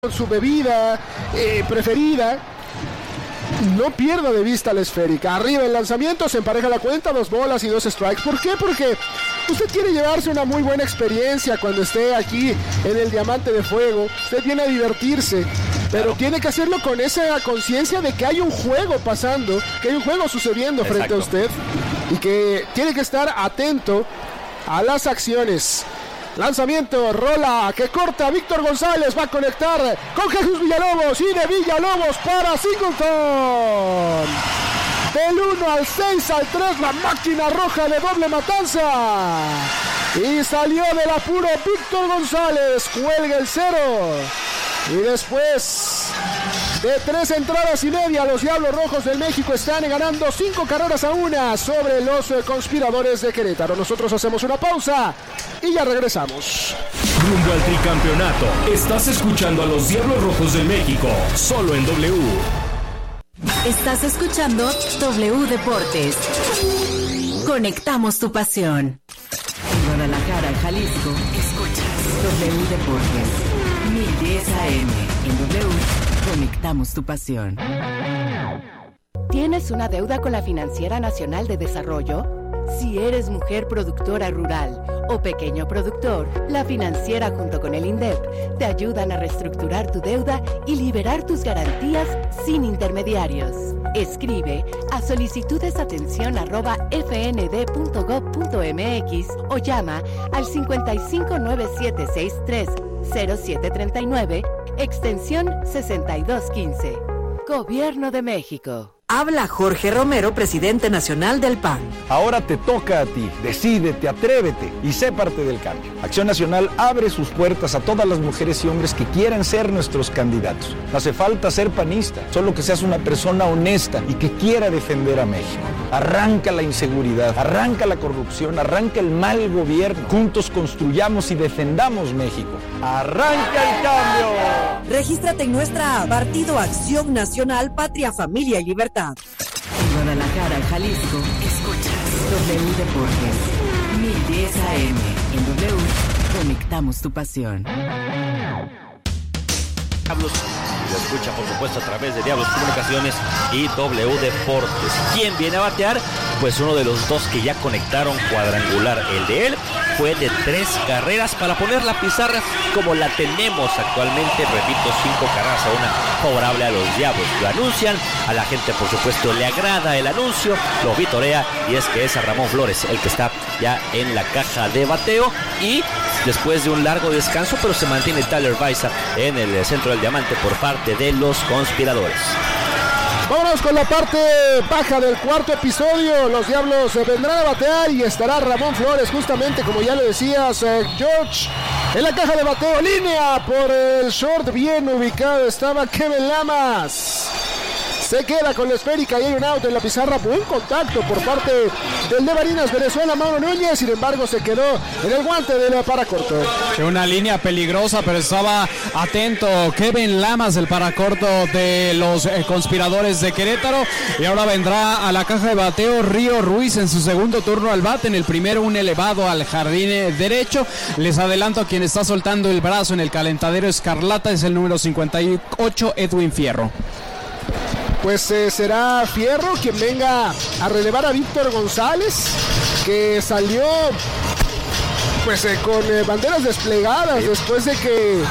con su bebida preferida, no pierda de vista la esférica. Arriba el lanzamiento, se empareja la cuenta, 2 bolas y 2 strikes. ¿Por qué? Porque usted quiere llevarse una muy buena experiencia cuando esté aquí en el Diamante de Fuego. Usted viene a divertirse, pero tiene que hacerlo con esa conciencia de que hay un juego pasando, que hay un juego sucediendo frente a usted y que tiene que estar atento a las acciones. Lanzamiento, rola, que corta, Víctor González va a conectar con Jesús Villalobos y de Villalobos para Singleton. Del 1 al 6 al 3, la máquina roja de doble matanza. Y salió del apuro Víctor González, cuelga el 0. Y después de 3 entradas y media, los Diablos Rojos del México están ganando 5-1 sobre los conspiradores de Querétaro. Nosotros hacemos una pausa y ya regresamos. Rumbo al tricampeonato. Estás escuchando a los Diablos Rojos del México, solo en W. Estás escuchando W Deportes. Conectamos tu pasión. En Guadalajara, Jalisco, escuchas W Deportes. 1010 AM. En W, conectamos tu pasión. ¿Tienes una deuda con la Financiera Nacional de Desarrollo? Si eres mujer productora rural o pequeño productor, la Financiera junto con el INDEP te ayudan a reestructurar tu deuda y liberar tus garantías sin intermediarios. Escribe a solicitudesatención@fnd.gov.mx o llama al 5597630739, extensión 6215. Gobierno de México. Habla Jorge Romero, presidente nacional del PAN. Ahora te toca a ti. Decídete, atrévete y sé parte del cambio. Acción Nacional abre sus puertas a todas las mujeres y hombres que quieran ser nuestros candidatos. No hace falta ser panista, solo que seas una persona honesta y que quiera defender a México. Arranca la inseguridad, arranca la corrupción, arranca el mal gobierno. Juntos construyamos y defendamos México. ¡Arranca el cambio! Regístrate en nuestra app, Partido Acción Nacional, Patria, Familia y Libertad. En Guadalajara, Jalisco, escuchas W Deportes. 1010 AM. En W, conectamos tu pasión. Diablos, lo escucha por supuesto a través de Diablos Comunicaciones y W Deportes. ¿Quién viene a batear? Pues uno de los dos que ya conectaron cuadrangular. El de él fue de 3 carreras para poner la pizarra como la tenemos actualmente. Repito, 5 carreras a 1 favorable a los Diablos. Lo anuncian, a la gente por supuesto le agrada el anuncio, lo vitorea, y es que es a Ramón Flores el que está ya en la caja de bateo. Y después de un largo descanso, pero se mantiene Tyler Baiza en el centro del diamante por parte de los conspiradores. Vámonos con la parte baja del cuarto episodio. Los Diablos vendrán a batear y estará Ramón Flores, justamente como ya le decías, George, en la caja de bateo. Línea por el short, bien ubicado estaba Kevin Lamas. Se queda con la esférica y hay un out en la pizarra. Buen contacto por parte del de Barinas Venezuela, Mauro Núñez. Sin embargo, se quedó en el guante de la paracorto. Una línea peligrosa, pero estaba atento Kevin Lamas, el paracorto de los conspiradores de Querétaro. Y ahora vendrá a la caja de bateo Río Ruiz en su segundo turno al bate. En el primero, un elevado al jardín derecho. Les adelanto a quien está soltando el brazo en el calentadero escarlata es el número 58, Edwin Fierro. Pues será Fierro quien venga a relevar a Víctor González, que salió pues con banderas desplegadas después de que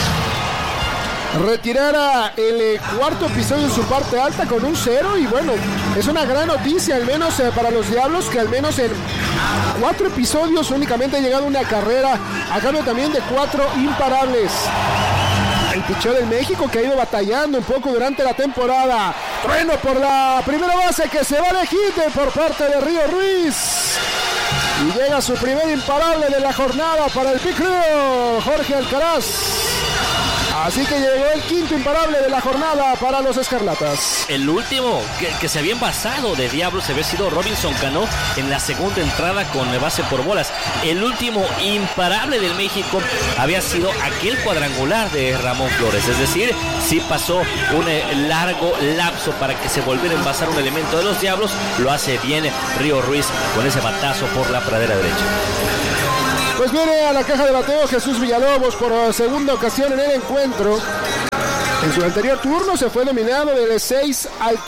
retirara el cuarto episodio en su parte alta con un 0. Y bueno, es una gran noticia, al menos para los Diablos, que al menos en 4 episodios únicamente ha llegado una carrera, a cambio también de 4 imparables. El picheo del México, que ha ido batallando un poco durante la temporada. Trueno por la primera base, que se va de hit por parte de Río Ruiz. Y llega su primer imparable de la jornada para el Picro, Jorge Alcaraz. Así que llegó el quinto imparable de la jornada para los Escarlatas. El último que se había envasado de Diablos había sido Robinson Cano en la segunda entrada con base por bolas. El último imparable del México había sido aquel cuadrangular de Ramón Flores. Es decir, sí pasó un largo lapso para que se volviera a envasar un elemento de los Diablos. Lo hace bien Río Ruiz con ese batazo por la pradera derecha. Pues viene a la caja de bateo Jesús Villalobos por segunda ocasión en el encuentro. En su anterior turno se fue dominado del 6-3.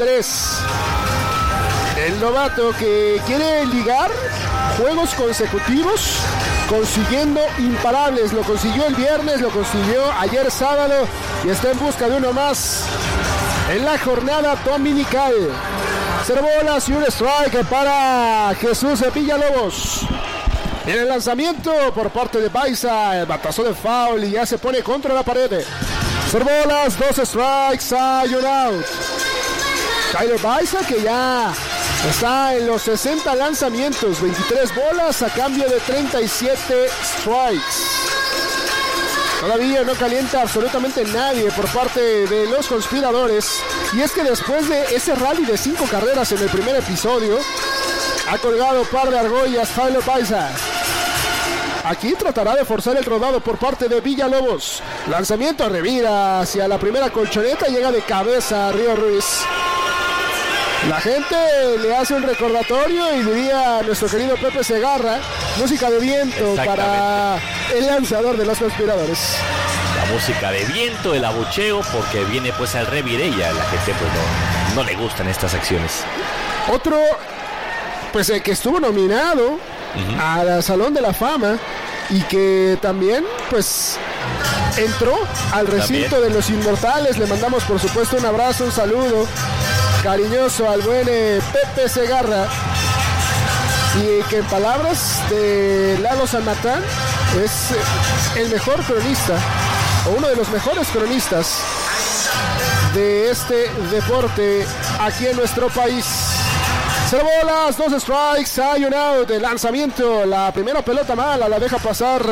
El novato que quiere ligar juegos consecutivos consiguiendo imparables. Lo consiguió el viernes, lo consiguió ayer sábado y está en busca de uno más en la jornada dominical. 0 bolas y un strike para Jesús Villalobos. En el lanzamiento por parte de Baiza, el batazo de foul y ya se pone contra la pared. 0 bolas, 2 strikes, hay un out. Tyler Baiza, que ya está en los 60 lanzamientos, 23 bolas a cambio de 37 strikes. Todavía no calienta absolutamente nadie por parte de los conspiradores. Y es que después de ese rally de 5 carreras en el primer episodio, ha colgado par de argollas Tyler Baiza. Aquí tratará de forzar el rodado por parte de Villalobos. Lanzamiento, revira hacia la primera colchoneta, llega de cabeza a Río Ruiz. La gente le hace un recordatorio y diría nuestro querido Pepe Segarra, música de viento para el lanzador de los conspiradores. La música de viento, el abucheo, porque viene pues al revire y a la gente pues no le gustan estas acciones. Otro, pues el que estuvo nominado al Salón de la Fama y que también pues entró al recinto de los inmortales. Le mandamos por supuesto un abrazo, un saludo cariñoso al buen Pepe Segarra, y que en palabras de Lalo Sanmatán es el mejor cronista o uno de los mejores cronistas de este deporte aquí en nuestro país. 0 bolas, 2 strikes, hay un out. De lanzamiento, la primera pelota mala la deja pasar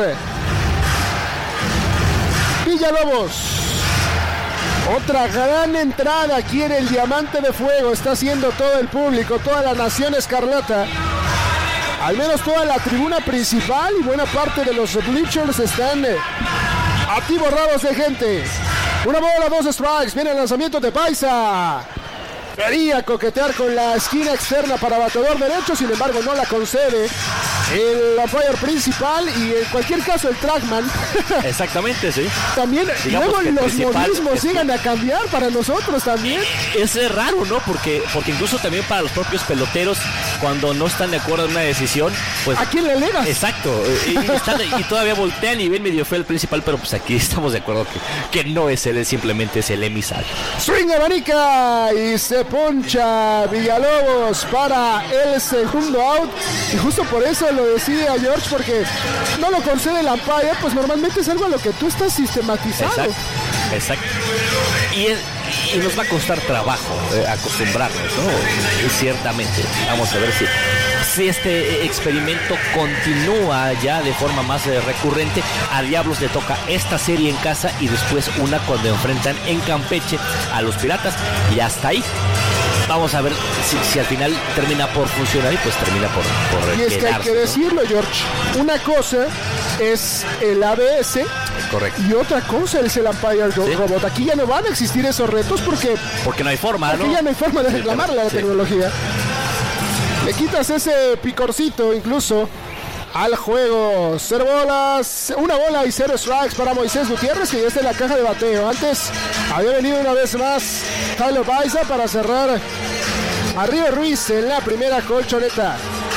Villalobos. Otra gran entrada aquí en el Diamante de Fuego. Está haciendo todo el público, toda la nación escarlata. Al menos toda la tribuna principal y buena parte de los bleachers están atiborrados de gente. 1 bola, 2 strikes. Viene el lanzamiento de Baiza. Quería coquetear con la esquina externa para bateador derecho, sin embargo no la concede el umpire principal y en cualquier caso el trackman. Exactamente, sí. También digamos luego los modismos que llegan a cambiar para nosotros también. Es raro, ¿no? Porque incluso también para los propios peloteros, cuando no están de acuerdo en una decisión, pues... ¿A quién le alegas? Exacto. Y todavía voltean y ven medio feo el principal, pero pues aquí estamos de acuerdo que no es él, simplemente es el emisario. Swing abanica y se poncha Villalobos para el segundo out. Y justo por eso lo decía George, porque no lo concede el umpire, pues normalmente es algo a lo que tú estás sistematizado. Exacto. Y nos va a costar trabajo acostumbrarnos, ¿no? Ciertamente. Vamos a ver si este experimento continúa ya de forma más recurrente. A Diablos le toca esta serie en casa y después una cuando enfrentan en Campeche a los Piratas. Y hasta ahí. Vamos a ver si al final termina por funcionar y pues termina por y es que hay que decirlo, George. Una cosa es el ABS. Correcto. Y otra cosa es el umpire robot. Aquí ya no van a existir esos retos porque no hay forma, ¿no? Aquí ya no hay forma de reclamarle a la tecnología. Le quitas ese picorcito incluso al juego. 0 bolas, 1 bola y 0 strikes para Moisés Gutiérrez, que ya está en la caja de bateo. Antes había venido una vez más Tyler Baiza para cerrar a Río Ruiz en la primera colchoneta.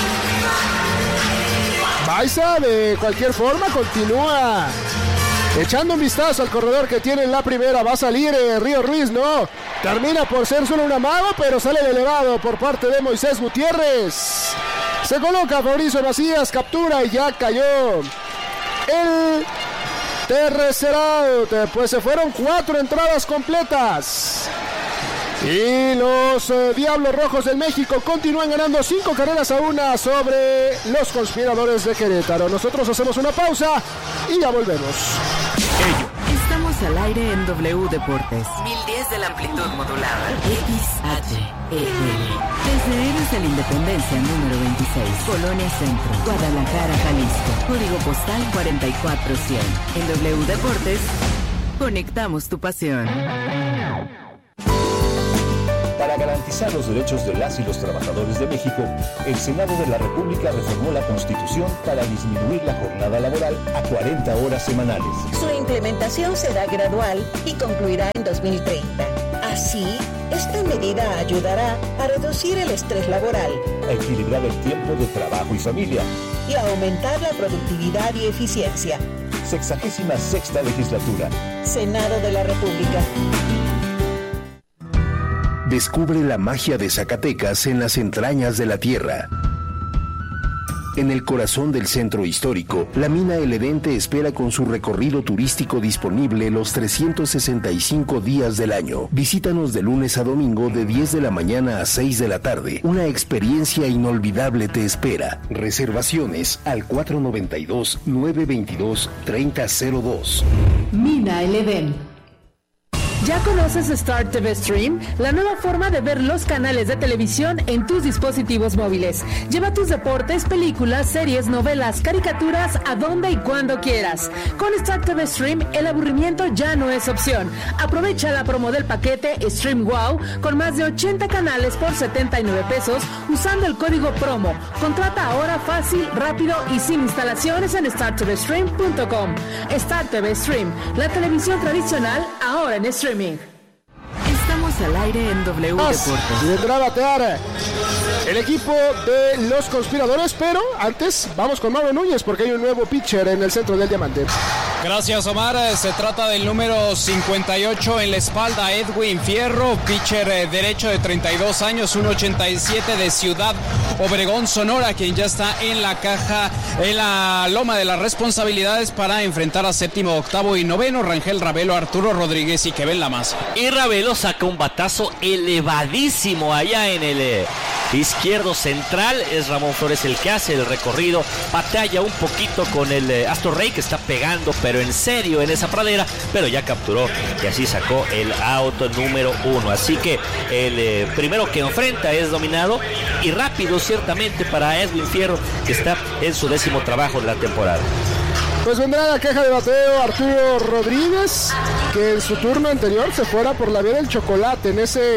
Baiza de cualquier forma continúa echando un vistazo al corredor que tiene en la primera. Va a salir Río Ruiz, no. Termina por ser solo un amago, pero sale el elevado por parte de Moisés Gutiérrez. Se coloca Fabricio Macías, captura y ya cayó el tercer out. Pues se fueron 4 entradas completas. Y los Diablos Rojos del México continúan ganando 5 carreras a 1 sobre los Conspiradores de Querétaro. Nosotros hacemos una pausa y ya volvemos. Estamos al aire en W Deportes. 1010 de la amplitud modulada. XHEL. Desde Héroes de la Independencia número 26. Colonia Centro. Guadalajara, Jalisco. Código postal 44100. En W Deportes, conectamos tu pasión. Para garantizar los derechos de las y los trabajadores de México, el Senado de la República reformó la Constitución para disminuir la jornada laboral a 40 horas semanales. Su implementación será gradual y concluirá en 2030. Así, esta medida ayudará a reducir el estrés laboral, a equilibrar el tiempo de trabajo y familia y a aumentar la productividad y eficiencia. 66ª legislatura. Senado de la República. Descubre la magia de Zacatecas en las entrañas de la tierra. En el corazón del centro histórico, la mina El Edén te espera con su recorrido turístico disponible los 365 días del año. Visítanos de lunes a domingo de 10 de la mañana a 6 de la tarde. Una experiencia inolvidable te espera. Reservaciones al 492-922-3002. Mina El Edén. ¿Ya conoces Star TV Stream? La nueva forma de ver los canales de televisión en tus dispositivos móviles. Lleva tus deportes, películas, series, novelas, caricaturas a donde y cuando quieras. Con Star TV Stream, el aburrimiento ya no es opción. Aprovecha la promo del paquete Stream Wow con más de 80 canales por 79 pesos usando el código PROMO. Contrata ahora fácil, rápido y sin instalaciones en startvstream.com. Star TV Stream, la televisión tradicional ahora en streaming. Estamos al aire en W Deportes. Vendrá a batear el equipo de los conspiradores, pero antes vamos con Mauro Núñez porque hay un nuevo pitcher en el centro del diamante. Gracias, Omar. Se trata del número 58 en la espalda, Edwin Fierro, pitcher derecho de 32 años, 1.87 de Ciudad Obregón, Sonora, quien ya está en la caja, en la loma de las responsabilidades para enfrentar a séptimo, octavo y noveno, Rangel Ravelo, Arturo Rodríguez y Kevin Lamas. Y Ravelo saca un batazo elevadísimo allá en el izquierdo central. Es Ramón Flores el que hace el recorrido, batalla un poquito con el Astor Rey, que está pegando pero en serio en esa pradera, pero ya capturó y así sacó el auto número 1. Así que el primero que enfrenta es dominado y rápido ciertamente para Edwin Fierro, que está en su 10º trabajo de la temporada. Pues vendrá la caja de bateo Arturo Rodríguez, que en su turno anterior se fuera por la vía del chocolate en esa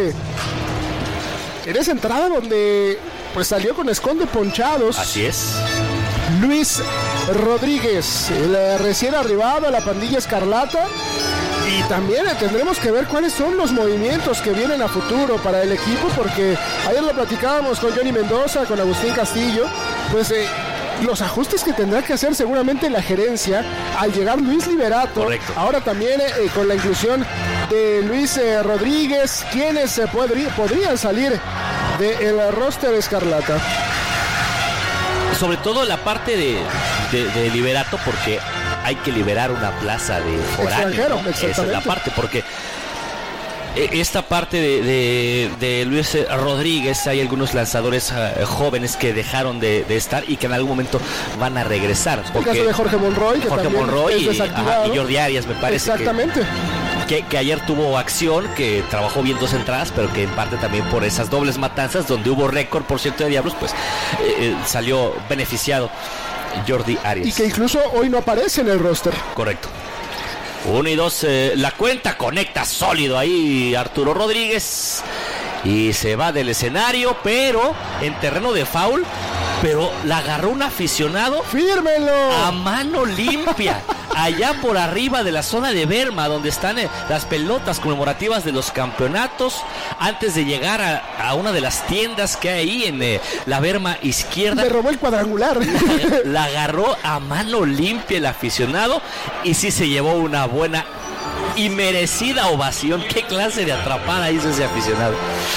entrada donde pues salió con esconde ponchados. Así es. Luis Rodríguez, el recién arribado a la pandilla escarlata. Y también tendremos que ver cuáles son los movimientos que vienen a futuro para el equipo, porque ayer lo platicábamos con Johnny Mendoza, con Agustín Castillo, pues los ajustes que tendrá que hacer seguramente la gerencia al llegar Luis Liberato. Correcto. Ahora también con la inclusión de Luis Rodríguez, quienes podrían salir del roster escarlata. Sobre todo la parte de Liberato, porque hay que liberar una plaza de foráneo, ¿no? Esa es la parte, porque esta parte de Luis Rodríguez, hay algunos lanzadores jóvenes que dejaron de estar y que en algún momento van a regresar. El caso de Jorge Monroy, que y Jordi Arias, me parece. Exactamente. Que ayer tuvo acción, que trabajó bien 2 entradas, pero que en parte también por esas dobles matanzas, donde hubo récord, por cierto, de Diablos, pues salió beneficiado Jordi Arias. Y que incluso hoy no aparece en el roster. Correcto. 1 y 2, la cuenta, conecta sólido ahí Arturo Rodríguez y se va del escenario, pero en terreno de foul, pero la agarró un aficionado. ¡Fírmelo! A mano limpia, allá por arriba de la zona de berma, donde están las pelotas conmemorativas de los campeonatos, antes de llegar a una de las tiendas que hay ahí en la berma izquierda. Le robó el cuadrangular. La agarró a mano limpia el aficionado y sí se llevó una buena y merecida ovación. Qué clase de atrapada hizo ese aficionado.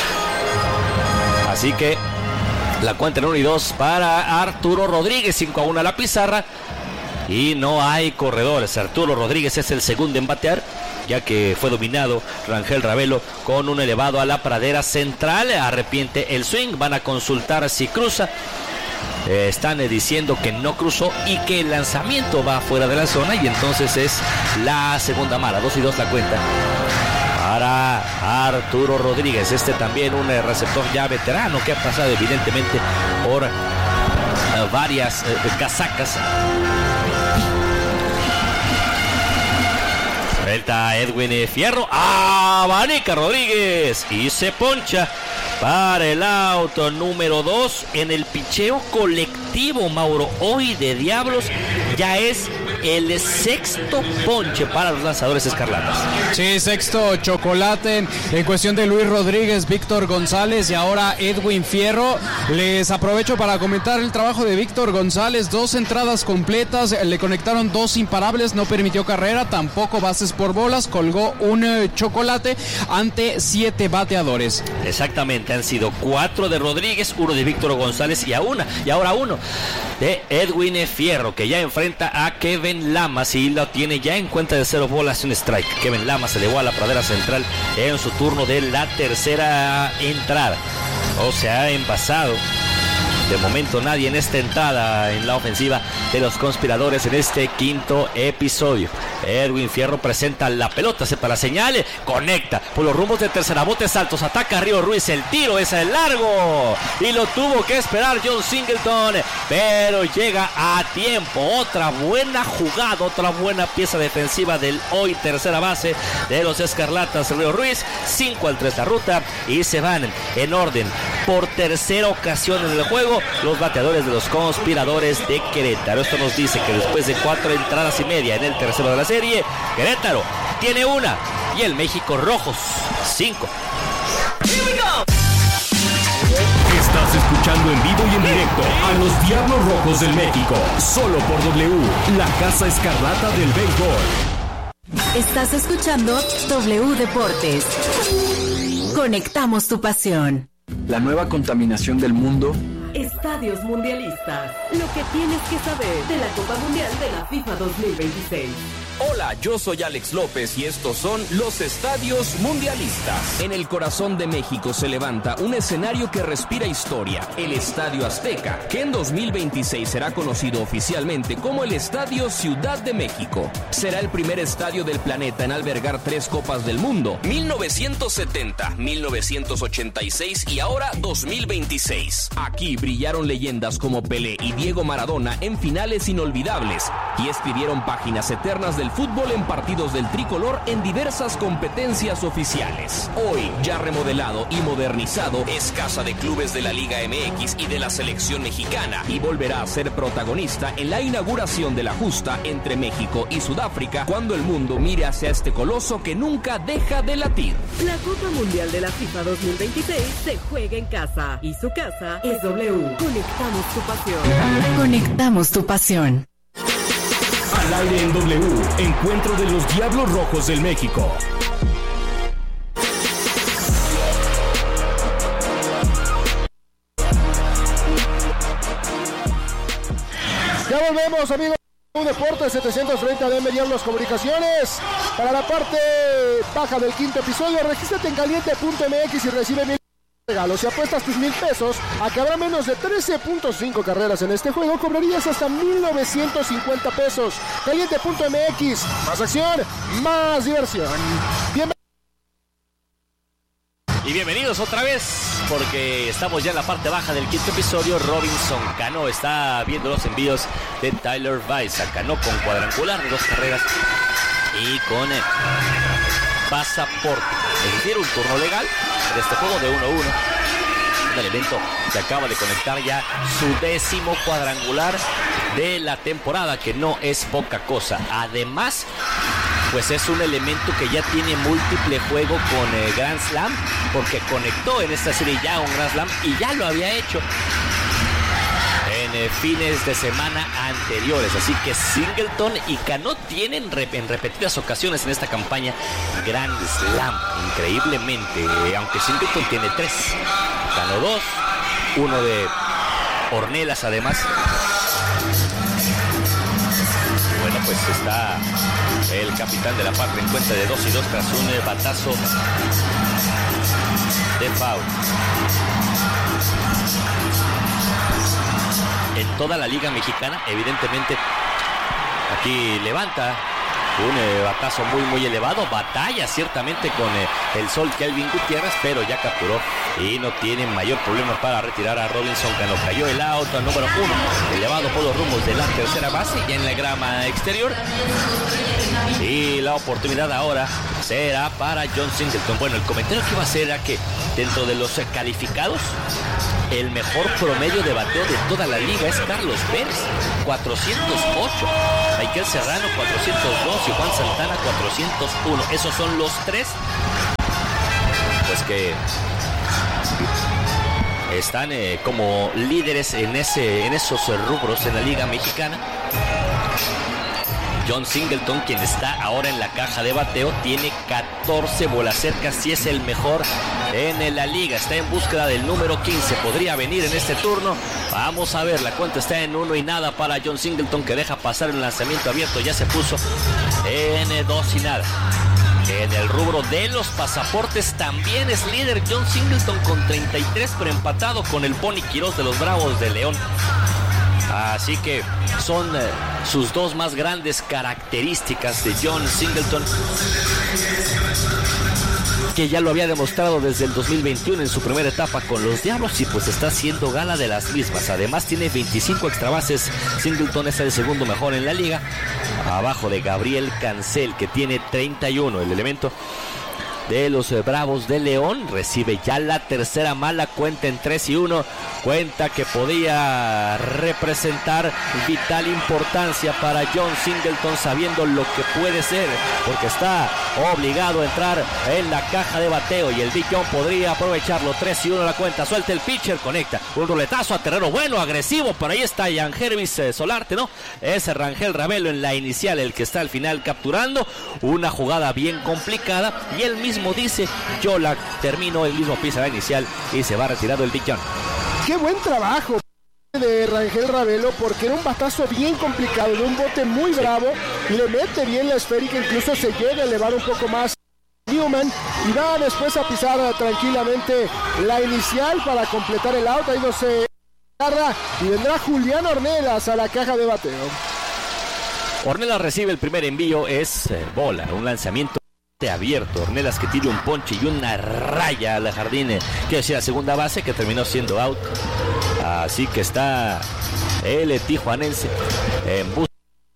Así que la cuenta en 1 y 2 para Arturo Rodríguez, 5-1 a la pizarra. Y no hay corredores. Arturo Rodríguez es el segundo en batear, ya que fue dominado Rangel Ravelo con un elevado a la pradera central. Arrepiente el swing, van a consultar si cruza. Están diciendo que no cruzó y que el lanzamiento va fuera de la zona, y entonces es la segunda mala. 2 y 2 la cuenta para Arturo Rodríguez. También un receptor ya veterano que ha pasado evidentemente por varias casacas. Suelta Edwin Fierro. Abanica Rodríguez. Y se poncha para el auto número 2 en el picheo colectivo, Mauro. Hoy de Diablos ya es el sexto ponche para los lanzadores escarlatas. Sí, sexto chocolate en cuestión de Luis Rodríguez, Víctor González y ahora Edwin Fierro. Les aprovecho para comentar el trabajo de Víctor González. 2 entradas completas, le conectaron 2 imparables, no permitió carrera, tampoco bases por bolas, colgó un chocolate ante 7 bateadores. Exactamente, han sido 4 de Rodríguez, 1 de Víctor González y ahora 1 de Edwin Fierro, que ya enfrenta a Kevin Lamas y lo tiene ya en cuenta de 0 bolas y un strike. Kevin Lamas se elevó a la pradera central en su turno de la tercera entrada. O se ha envasado. De momento nadie en esta entrada en la ofensiva de los conspiradores en este quinto episodio. Edwin Fierro presenta la pelota, se para señale, conecta por los rumbos de tercera, botes altos, ataca a Río Ruiz, el tiro es el largo y lo tuvo que esperar John Singleton, pero llega a tiempo. Otra buena jugada, otra buena pieza defensiva del hoy tercera base de los Escarlatas, Río Ruiz. 5-3 la ruta y se van en orden por tercera ocasión en el juego los bateadores de los conspiradores de Querétaro. Esto nos dice que después de 4 entradas y media en el tercero de la serie, Querétaro tiene 1 y el México Rojos 5. Estás escuchando en vivo y en directo a los Diablos Rojos del México, solo por W, la Casa Escarlata del béisbol. Estás escuchando W Deportes. Conectamos tu pasión. La nueva contaminación del mundo. Estadios mundialistas. Lo que tienes que saber de la Copa Mundial de la FIFA 2026. Hola, yo soy Alex López y estos son los Estadios Mundialistas. En el corazón de México se levanta un escenario que respira historia, el Estadio Azteca, que en 2026 será conocido oficialmente como el Estadio Ciudad de México. Será el primer estadio del planeta en albergar 3 Copas del Mundo, 1970, 1986 y ahora 2026. Aquí brillaron leyendas como Pelé y Diego Maradona en finales inolvidables y escribieron páginas eternas del fútbol en partidos del tricolor en diversas competencias oficiales. Hoy, ya remodelado y modernizado, es casa de clubes de la Liga MX y de la selección mexicana y volverá a ser protagonista en la inauguración de la justa entre México y Sudáfrica cuando el mundo mire hacia este coloso que nunca deja de latir. La Copa Mundial de la FIFA 2026 se juega en casa y su casa es W. Conectamos tu pasión. Conectamos tu pasión. Al aire en W, encuentro de los Diablos Rojos del México. Ya volvemos, amigos. Deportes 730 de Diablos Comunicaciones. Para la parte baja del quinto episodio, regístrate en caliente.mx y recibe 1000 regalos. Si apuestas tus 1,000 pesos a que habrá menos de 13.5 carreras en este juego, cobrarías hasta 1,950 pesos. Caliente.mx, más acción, más diversión. Y bienvenidos otra vez, porque estamos ya en la parte baja del quinto episodio. Robinson Cano está viendo los envíos de Tyler Weiss. Cano con cuadrangular de 2 carreras y con pasaporte, es decir, un turno legal de este juego de 1-1. Un elemento que acaba de conectar ya su 10º cuadrangular de la temporada, que no es poca cosa. Además, pues es un elemento que ya tiene múltiple juego con Grand Slam, porque conectó en esta serie ya un Grand Slam y ya lo había hecho en fines de semana anteriores. Así que Singleton y Cano tienen en repetidas ocasiones en esta campaña Grand Slam, increíblemente, aunque Singleton tiene 3, Cano 2, 1 de Ornelas además. Bueno, pues está el capitán de la patria en cuenta de 2-2 tras un batazo de foul. En toda la liga mexicana, evidentemente, aquí levanta un batazo muy elevado, batalla ciertamente con el Sol Kelvin Gutiérrez, pero ya capturó y no tiene mayor problema para retirar a Robinson Cano. Cayó el out al número 1, elevado por los rumbos de la tercera base, ya en la grama exterior. Y la oportunidad ahora será para John Singleton. Bueno, el comentario que iba a hacer era que dentro de los calificados, el mejor promedio de bateo de toda la liga es Carlos Pérez, 408. Michael Serrano, 402 y Juan Santana, 401. Esos son los tres, pues que están como líderes en esos rubros en la liga mexicana. John Singleton, quien está ahora en la caja de bateo, tiene 14 bolas cercas y es el mejor en la liga. Está en búsqueda del número 15. Podría venir en este turno. Vamos a ver, la cuenta está en 1-0 para John Singleton, que deja pasar el lanzamiento abierto. Ya se puso en 2-0. En el rubro de los pasaportes también es líder John Singleton con 33, pero empatado con el Pony Quirós de los Bravos de León. Así que son sus dos más grandes características de John Singleton, que ya lo había demostrado desde el 2021 en su primera etapa con los Diablos y pues está haciendo gala de las mismas. Además tiene 25 extra bases. Singleton es el segundo mejor en la liga, abajo de Gabriel Cancel, que tiene 31. El elemento de los Bravos de León recibe ya la tercera mala, cuenta en 3-1, cuenta que podía representar vital importancia para John Singleton, sabiendo lo que puede ser, porque está obligado a entrar en la caja de bateo y el Big John podría aprovecharlo. 3-1 la cuenta, suelta el pitcher, conecta un roletazo a terreno bueno, agresivo, por ahí está Jan Hervis Solarte, ¿no? Es Rangel Ravelo en la inicial el que está al final capturando una jugada bien complicada y él mismo dice, yo la termino, el mismo pisa la inicial y se va retirado el Big John. Qué buen trabajo de Rangel Ravelo, porque era un batazo bien complicado, de un bote muy bravo, le mete bien la esférica, incluso se llega a elevar un poco más Newman y va después a pisar tranquilamente la inicial para completar el out. Ahí no se agarra y vendrá Julián Ornelas a la caja de bateo. Ornelas recibe el primer envío, es bola, un lanzamiento abierto. Ornelas, que tira un ponche y una raya al jardín, quiero decir a segunda base, que terminó siendo out. Así que está el tijuanense en busca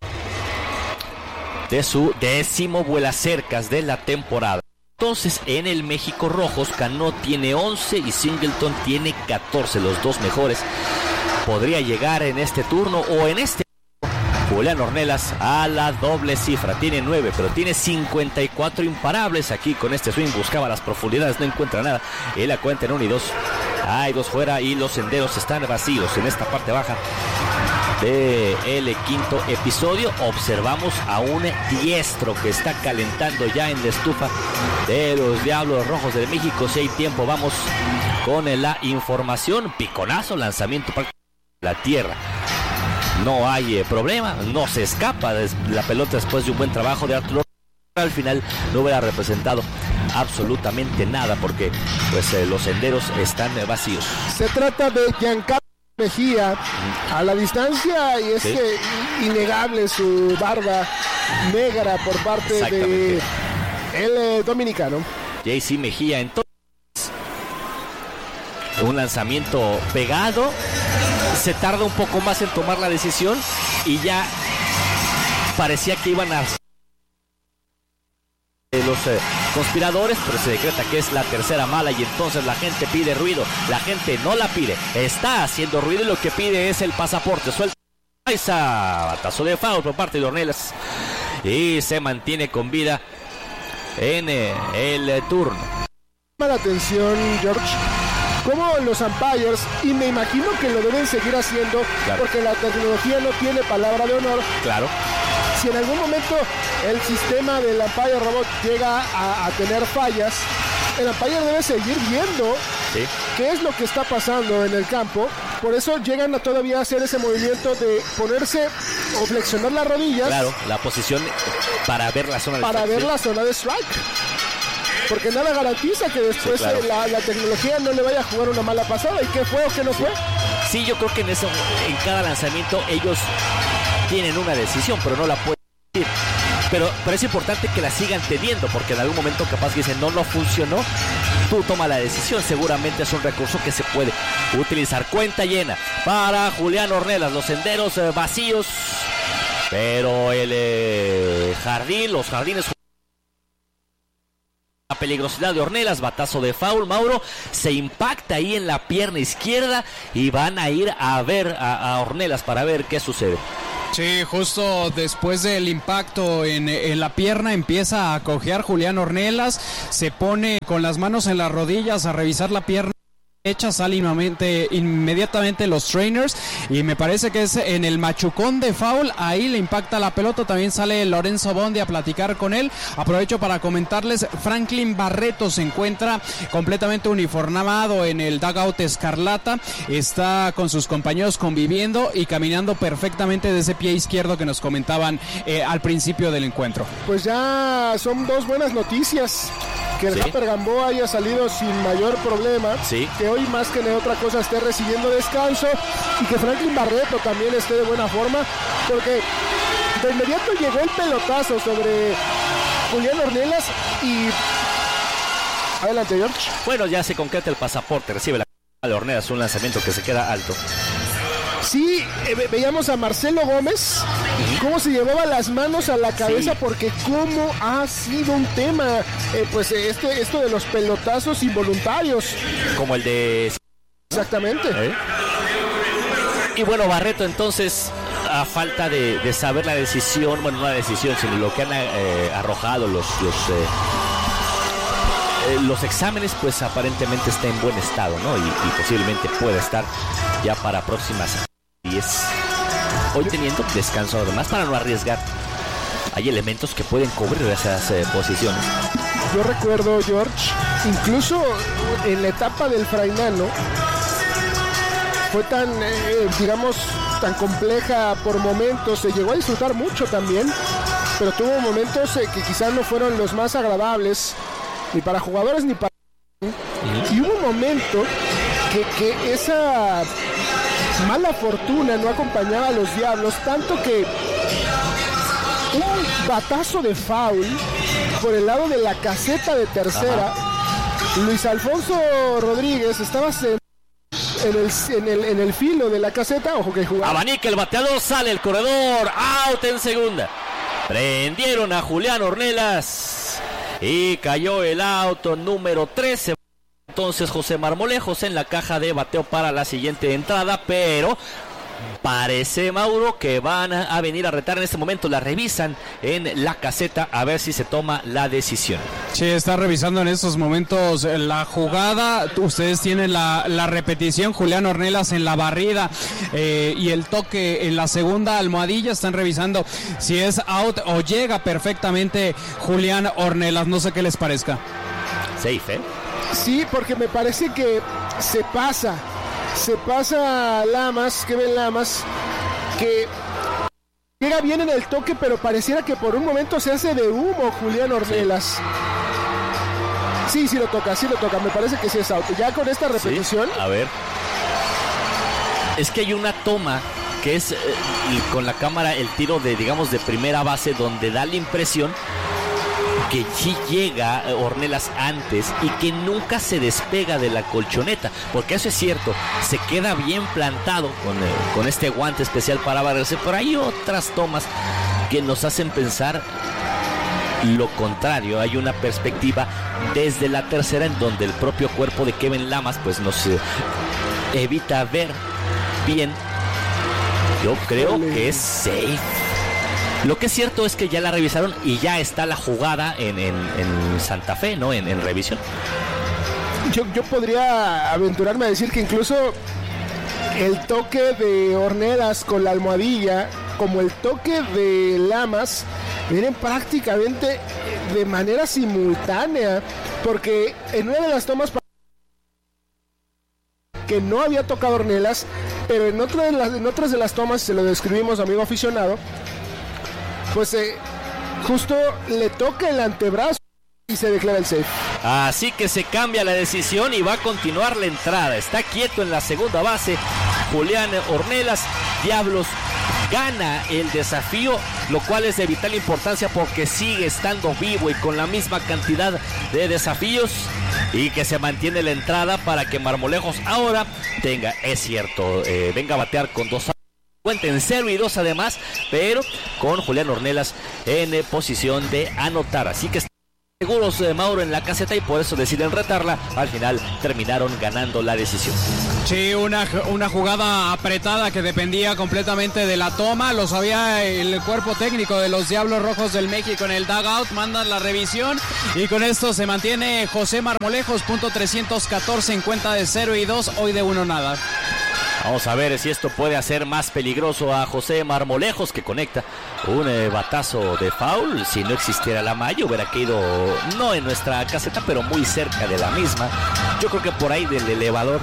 de su 10º vuelacercas de la temporada. Entonces en el México Rojos, Cano tiene 11 y Singleton tiene 14, los dos mejores. Podría llegar en este turno o en este Julián Ornelas a la doble cifra. Tiene 9, pero tiene 54 imparables. Aquí con este swing buscaba las profundidades, no encuentra nada. Y la cuenta en 1-2. Hay dos fuera y los senderos están vacíos en esta parte baja del quinto episodio. Observamos a un diestro que está calentando ya en la estufa de los Diablos Rojos de México. Si hay tiempo, vamos con la información. Piconazo, lanzamiento para la tierra. No hay problema, no se escapa de la pelota después de un buen trabajo de Arturo. Al final no hubiera representado absolutamente nada, porque pues los senderos están vacíos. Se trata de Giancarlo Mejía a la distancia, y es que innegable su barba negra por parte de el dominicano JC Mejía. Entonces un lanzamiento pegado, se tarda un poco más en tomar la decisión y ya parecía que iban a los conspiradores, pero se decreta que es la tercera mala y entonces la gente pide ruido. La gente no la pide, está haciendo ruido y lo que pide es el pasaporte. Suelta batazo de foul por parte de Ornelas y se mantiene con vida en el turno. La atención, George, como los umpires, y me imagino que lo deben seguir haciendo, claro, porque la tecnología no tiene palabra de honor. Claro. Si en algún momento el sistema del umpire robot llega a tener fallas, el umpire debe seguir viendo qué es lo que está pasando en el campo. Por eso llegan a todavía hacer ese movimiento de ponerse o flexionar las rodillas. Claro, la posición para ver la zona de strike. Para ver la zona de strike. Porque nada garantiza que después la tecnología no le vaya a jugar una mala pasada. ¿Y qué fue o qué no fue? Sí, yo creo que en cada lanzamiento ellos tienen una decisión, pero no la pueden decir. pero es importante que la sigan teniendo, porque en algún momento capaz que dicen no funcionó, tú toma la decisión, seguramente es un recurso que se puede utilizar. Cuenta llena para Julián Ornelas, los senderos vacíos, pero los jardines, la peligrosidad de Ornelas, batazo de foul, Mauro, se impacta ahí en la pierna izquierda y van a ir a ver a Ornelas para ver qué sucede. Sí, justo después del impacto en la pierna empieza a cojear Julián Ornelas, se pone con las manos en las rodillas a revisar la pierna derecha, sale inmediatamente los trainers y me parece que es en el machucón de foul, ahí le impacta la pelota, también sale Lorenzo Bondi a platicar con él. Aprovecho para comentarles, Franklin Barreto se encuentra completamente uniformado en el dugout escarlata, está con sus compañeros conviviendo y caminando perfectamente de ese pie izquierdo que nos comentaban al principio del encuentro. Pues ya son dos buenas noticias, que el Japper Gamboa haya salido sin mayor problema, que hoy más que de otra cosa esté recibiendo descanso y que Franklin Barreto también esté de buena forma, porque de inmediato llegó el pelotazo sobre Julián Ornelas y... Adelante, George. Bueno, ya se concreta el pasaporte, recibe la de Ornelas, un lanzamiento que se queda alto. Sí, veíamos a Marcelo Gómez, cómo se llevaba las manos a la cabeza, porque cómo ha sido un tema, pues esto de los pelotazos involuntarios. Como el de... Exactamente. Y bueno, Barreto entonces, a falta de saber la decisión, bueno, no la decisión, sino lo que han arrojado los exámenes, pues aparentemente está en buen estado, ¿no? Y posiblemente pueda estar ya para próximas 10. Hoy teniendo descanso además para no arriesgar. Hay elementos que pueden cubrir esas posiciones. Yo recuerdo, George, incluso en la etapa del Frainano, fue tan, digamos, tan compleja por momentos, se llegó a disfrutar mucho también, pero tuvo momentos que quizás no fueron los más agradables, ni para jugadores ni para... Y hubo un momento que esa mala fortuna no acompañaba a los Diablos, tanto que un batazo de foul por el lado de la caseta de tercera. Luis Alfonso Rodríguez estaba en el filo de la caseta, ojo que jugaba. Abanica el bateador, sale el corredor, out en segunda. Prendieron a Julián Ornelas y cayó el auto número 13. Entonces José Marmolejos en la caja de bateo para la siguiente entrada, pero parece, Mauro, que van a venir a retar en este momento. La revisan en la caseta a ver si se toma la decisión. Sí, está revisando en estos momentos la jugada. Ustedes tienen la repetición. Julián Ornelas en la barrida y el toque en la segunda almohadilla. Están revisando si es out o llega perfectamente Julián Ornelas. No sé qué les parezca. Safe, Sí, porque me parece que se pasa Lamas, Kevin Lamas, que llega bien en el toque, pero pareciera que por un momento se hace de humo Julián Ornelas. Sí lo toca, me parece que sí es out. Ya con esta repetición. Sí, a ver. Es que hay una toma que es con la cámara el tiro de, digamos, de primera base, donde da la impresión que sí llega Ornelas antes y que nunca se despega de la colchoneta, porque eso es cierto, se queda bien plantado con este guante especial para barrerse, pero hay otras tomas que nos hacen pensar lo contrario. Hay una perspectiva desde la tercera en donde el propio cuerpo de Kevin Lamas pues nos evita ver bien. Yo creo que es safe. Lo que es cierto es que ya la revisaron y ya está la jugada en Santa Fe, ¿no? En revisión. Yo podría aventurarme a decir que incluso el toque de Ornelas con la almohadilla, como el toque de Lamas, vienen prácticamente de manera simultánea, porque en una de las tomas que no había tocado Ornelas, pero en otras de las tomas, se lo describimos, amigo aficionado, pues justo le toca el antebrazo y se declara el safe. Así que se cambia la decisión y va a continuar la entrada. Está quieto en la segunda base Julián Ornelas. Diablos gana el desafío, lo cual es de vital importancia porque sigue estando vivo y con la misma cantidad de desafíos, y que se mantiene la entrada para que Marmolejos ahora tenga, es cierto, venga a batear con 2 cuenta en 0-2 además, pero con Julián Ornelas en posición de anotar. Así que seguros de Mauro en la caseta y por eso deciden retarla. Al final terminaron ganando la decisión. Sí, una jugada apretada que dependía completamente de la toma. Lo sabía el cuerpo técnico de los Diablos Rojos del México en el dugout. Mandan la revisión y con esto se mantiene José Marmolejos, punto 314 en cuenta de 0-2, hoy de 1-0. Vamos a ver si esto puede hacer más peligroso a José Marmolejos, que conecta un batazo de foul. Si no existiera la malla, hubiera caído no en nuestra caseta, pero muy cerca de la misma. Yo creo que por ahí del elevador.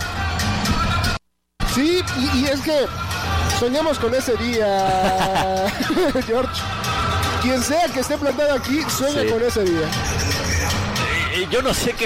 Sí, y es que soñamos con ese día, George. Quien sea que esté plantado aquí, sueña con ese día. Yo no sé qué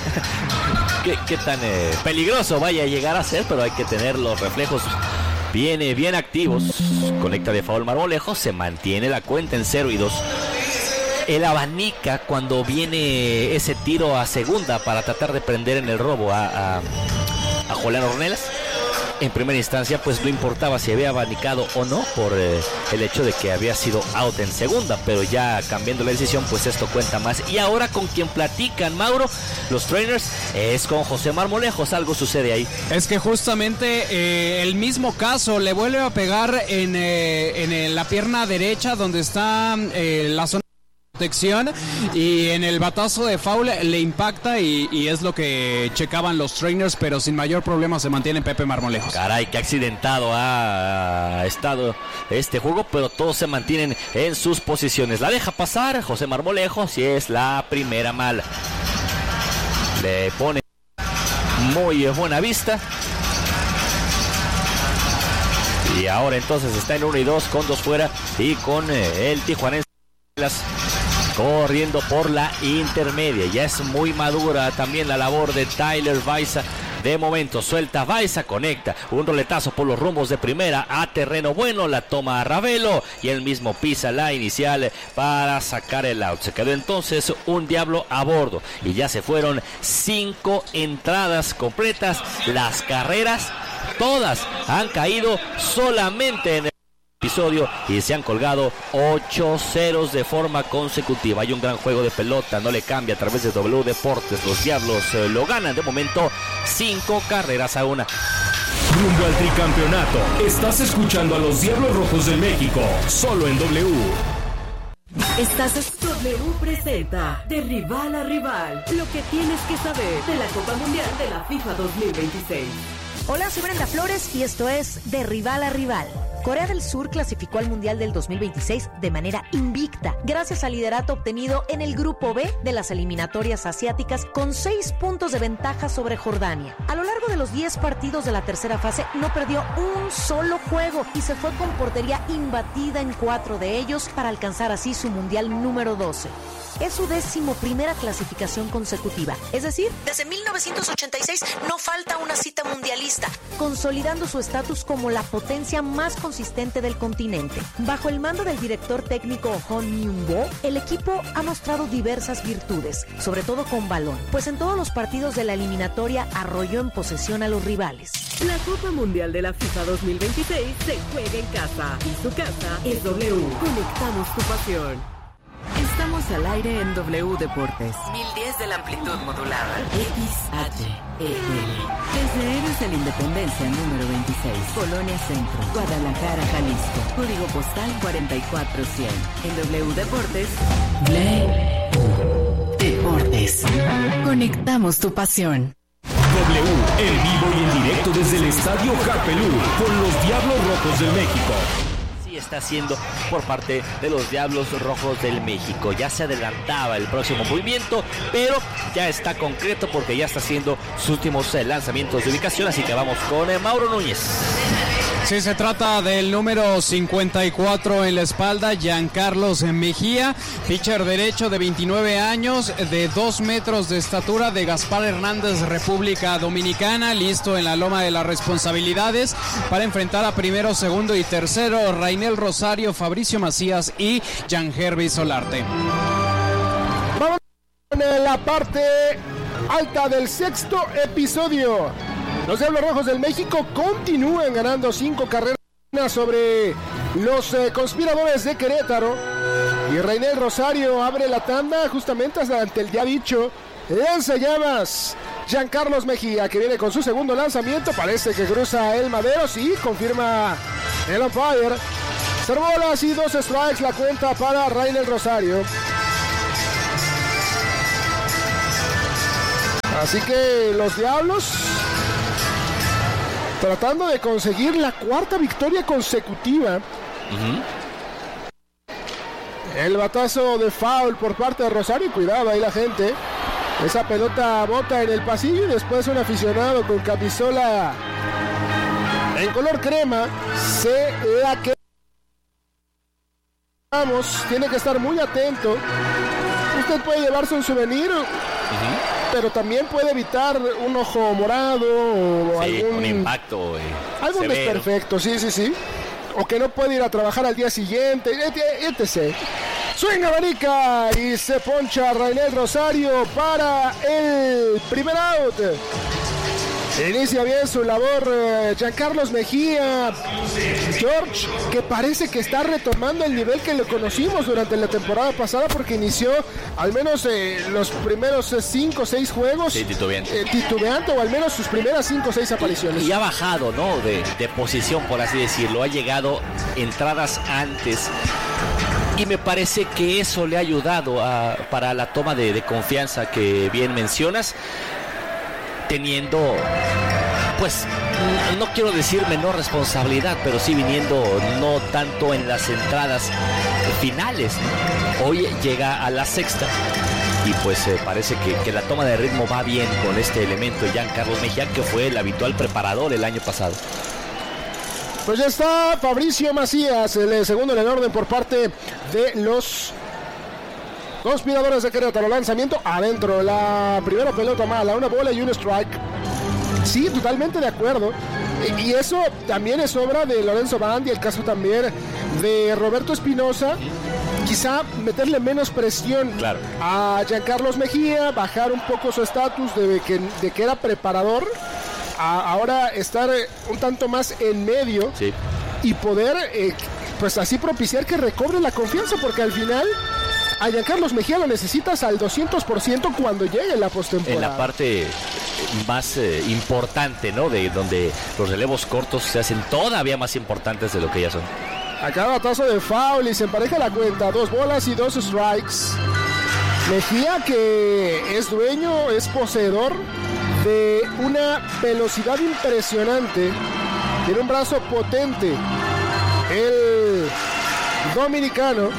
tan peligroso vaya a llegar a ser, pero hay que tener los reflejos bien activos. Conecta de foul Marmolejos, se mantiene la cuenta en 0-2. El abanica cuando viene ese tiro a segunda para tratar de prender en el robo a Julián Ornelas. En primera instancia pues no importaba si había abanicado o no por el hecho de que había sido out en segunda, pero ya cambiando la decisión pues esto cuenta más. Y ahora con quien platican, Mauro, los trainers, es con José Marmolejos. Algo sucede ahí. Es que justamente el mismo caso, le vuelve a pegar en la pierna derecha donde está la zona protección, y en el batazo de foul le impacta y es lo que checaban los trainers, pero sin mayor problema se mantiene Pepe Marmolejos. Caray, qué accidentado ha estado este juego, pero todos se mantienen en sus posiciones. La deja pasar José Marmolejos y es la primera mala. Le pone muy buena vista. Y ahora entonces está en 1-2 con 2 fuera y con el tijuanense corriendo por la intermedia. Ya es muy madura también la labor de Tyler Baiza. De momento suelta Baiza, conecta un roletazo por los rumbos de primera a terreno bueno, la toma a Ravelo y él mismo pisa la inicial para sacar el out. Se quedó entonces un Diablo a bordo y ya se fueron 5 entradas completas. Las carreras todas han caído solamente en el episodio y se han colgado 8 ceros de forma consecutiva. Hay un gran juego de pelota, no le cambia a través de W Deportes. Los Diablos lo ganan de momento 5-1. Rumbo al tricampeonato. Estás escuchando a los Diablos Rojos del México, solo en W. W presenta de rival a rival, lo que tienes que saber de la Copa Mundial de la FIFA 2026. Hola, soy Brenda Flores y esto es de rival a rival. Corea del Sur clasificó al Mundial del 2026 de manera invicta, gracias al liderato obtenido en el Grupo B de las eliminatorias asiáticas con 6 puntos de ventaja sobre Jordania. A lo largo de los 10 partidos de la tercera fase no perdió un solo juego y se fue con portería imbatida en 4 de ellos para alcanzar así su Mundial número 12. Es su 11ª clasificación consecutiva, es decir, desde 1986 no falta una cita mundialista, consolidando su estatus como la potencia más consistente del continente. Bajo el mando del director técnico Hon Myung-bo, el equipo ha mostrado diversas virtudes, sobre todo con balón, pues en todos los partidos de la eliminatoria arrolló en posesión a los rivales. La Copa Mundial de la FIFA 2026 se juega en casa y su casa es W. Conectamos tu pasión. Estamos al aire en W Deportes. 1010 de la amplitud modulada. XHEL. Desde Héroes de la Independencia número 26. Colonia Centro. Guadalajara, Jalisco. Código postal 44100. En W Deportes. Deportes. Conectamos tu pasión. W, en vivo y en directo desde el Estadio Japelú, con los Diablos Rojos del México. Está haciendo por parte de los Diablos Rojos del México. Ya se adelantaba el próximo movimiento, pero ya está concreto porque ya está haciendo sus últimos lanzamientos de ubicación. Así que vamos con Mauro Núñez. Sí, se trata del número 54 en la espalda, Giancarlos Mejía, pitcher derecho de 29 años, de 2 metros de estatura, de Gaspar Hernández, República Dominicana, listo en la loma de las responsabilidades para enfrentar a primero, segundo y tercero, Rainel Rosario, Fabricio Macías y Jan-Hervey Solarte. Vamos en la parte alta del sexto episodio. Los Diablos Rojos del México continúan ganando 5 carreras sobre los conspiradores de Querétaro. Y Rainel Rosario abre la tanda justamente ante el ya dicho lanzallamas Giancarlos Mejía, que viene con su segundo lanzamiento. Parece que cruza el madero, sí, confirma el umpire. 0 bolas y 2 strikes la cuenta para Rainel Rosario. Así que los Diablos tratando de conseguir la 4ª victoria consecutiva. El batazo de foul por parte de Rosario. Cuidado ahí la gente. Esa pelota bota en el pasillo y después un aficionado con camisola en color crema se la que... Tiene que estar muy atento. Usted puede llevarse un souvenir, pero también puede evitar un ojo morado o un impacto algún severo. Desperfecto, sí. O que no puede ir a trabajar al día siguiente, etc. Swing abanica y se poncha Rainel Rosario para el primer out. Inicia bien su labor Giancarlos Mejía, George, que parece que está retomando el nivel que le conocimos durante la temporada pasada, porque inició al menos los primeros 5 o 6 juegos titubeante, o al menos sus primeras 5 o 6 apariciones. Y ha bajado, ¿no? De posición, por así decirlo. Ha llegado entradas antes. Y me parece que eso le ha ayudado para la toma de confianza que bien mencionas. Teniendo, pues, no quiero decir menor responsabilidad, pero sí viniendo no tanto en las entradas finales, ¿no? Hoy llega a la 6ª y pues parece que la toma de ritmo va bien con este elemento de Giancarlos Mejía, que fue el habitual preparador el año pasado. Pues ya está Fabricio Macías, el segundo en el orden por parte de los conspiradores de Querétaro. Lanzamiento adentro, la primera pelota mala, 1 bola y 1 strike. Sí, totalmente de acuerdo. Y eso también es obra de Lorenzo Bandi, el caso también de Roberto Espinosa. Quizá meterle menos presión a Giancarlos Mejía, bajar un poco su estatus de que era preparador, a ahora estar un tanto más en medio y poder pues así propiciar que recobre la confianza, porque al final a Giancarlos Mejía lo necesitas al 200% cuando llegue la postemporada. En la parte más importante, ¿no? De donde los relevos cortos se hacen todavía más importantes de lo que ya son. Acá batazo de foul y se empareja la cuenta. 2 bolas y 2 strikes. Mejía, que es dueño, es poseedor de una velocidad impresionante. Tiene un brazo potente. El dominicano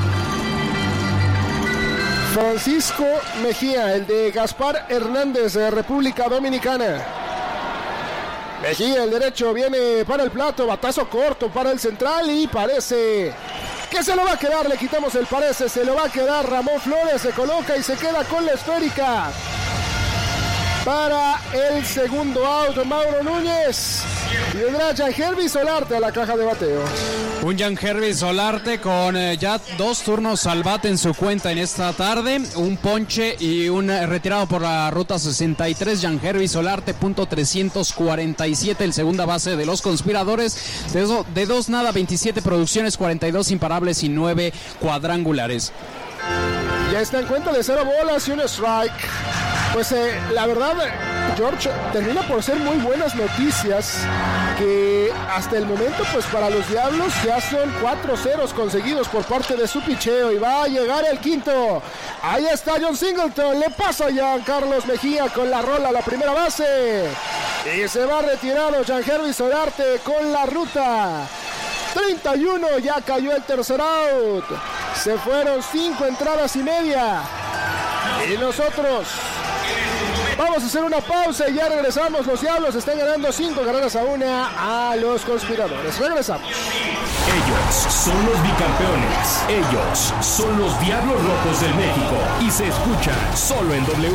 Francisco Mejía, el de Gaspar Hernández, de República Dominicana. Mejía, el derecho, viene para el plato, batazo corto para el central y parece que se lo va a quedar. Le quitamos el parece, se lo va a quedar. Ramón Flores se coloca y se queda con la esférica para el segundo out. Mauro Núñez y vendrá Jan-Hervey Solarte a la caja de bateo. Un Jan-Hervey Solarte con ya 2 turnos al bate en su cuenta en esta tarde, un ponche y un retirado por la ruta 63. Jan-Hervey Solarte, .347, el segunda base de los conspiradores, de 2 nada, 27 producciones, 42 imparables y 9 cuadrangulares. Ya está en cuenta de 0 bolas y 1 strike. Pues la verdad, George, termina por ser muy buenas noticias, que hasta el momento pues para los Diablos ya son 4 ceros conseguidos por parte de su picheo, y va a llegar el quinto. Ahí está John Singleton, le pasa a Giancarlos Mejía con la rola a la primera base y se va retirado Jan-Hervey Solarte con la ruta 31. Ya cayó el tercer out, se fueron 5 entradas y media y nosotros Vamos a hacer una pausa y ya regresamos. Los Diablos están ganando 5-1 a los Conspiradores. Regresamos. Ellos son los bicampeones. Ellos son los Diablos Rojos del México. Y se escuchan solo en W.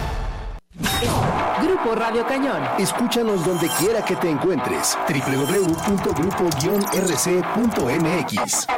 Grupo Radio Cañón. Escúchanos donde quiera que te encuentres. www.grupo-rc.mx.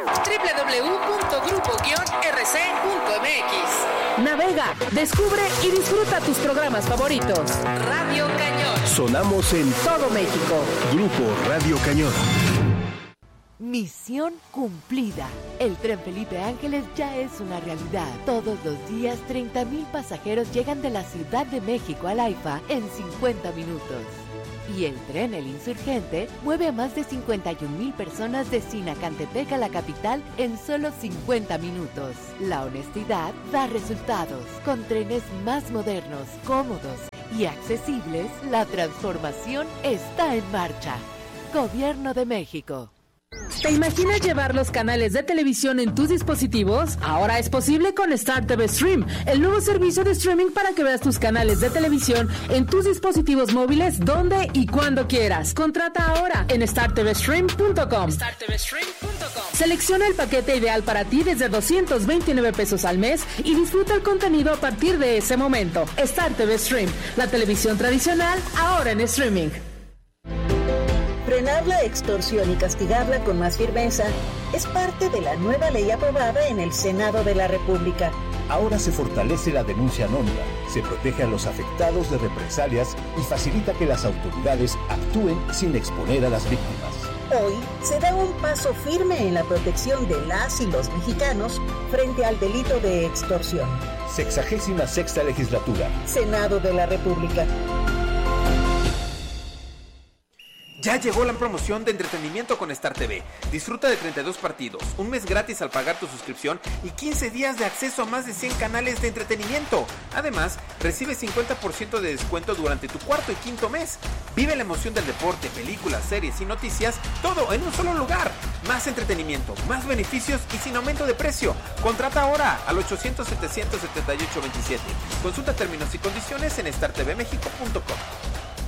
www.grupo-rc.mx. Navega, descubre y disfruta tus programas favoritos. Radio Cañón. Sonamos en todo México. Grupo Radio Cañón. Misión cumplida. El tren Felipe Ángeles ya es una realidad. Todos los días 30,000 pasajeros llegan de la Ciudad de México al AIFA en 50 minutos. Y el tren El Insurgente mueve a más de 51,000 personas de Sinacantepec a la capital en solo 50 minutos. La honestidad da resultados. Con trenes más modernos, cómodos y accesibles, la transformación está en marcha. Gobierno de México. ¿Te imaginas llevar los canales de televisión en tus dispositivos? Ahora es posible con Star TV Stream, el nuevo servicio de streaming para que veas tus canales de televisión en tus dispositivos móviles donde y cuando quieras. Contrata ahora en startvstream.com. Selecciona el paquete ideal para ti desde 229 pesos al mes y disfruta el contenido a partir de ese momento. Star TV Stream, la televisión tradicional ahora en streaming. Frenar la extorsión y castigarla con más firmeza es parte de la nueva ley aprobada en el Senado de la República. Ahora se fortalece la denuncia anónima, se protege a los afectados de represalias y facilita que las autoridades actúen sin exponer a las víctimas. Hoy se da un paso firme en la protección de las y los mexicanos frente al delito de extorsión. 66ª Legislatura. Senado de la República. Ya llegó la promoción de entretenimiento con Star TV. Disfruta de 32 partidos, un mes gratis al pagar tu suscripción y 15 días de acceso a más de 100 canales de entretenimiento. Además, recibe 50% de descuento durante tu cuarto y quinto mes. Vive la emoción del deporte, películas, series y noticias, todo en un solo lugar. Más entretenimiento, más beneficios y sin aumento de precio. Contrata ahora al 800-778-27. Consulta términos y condiciones en startvmexico.com.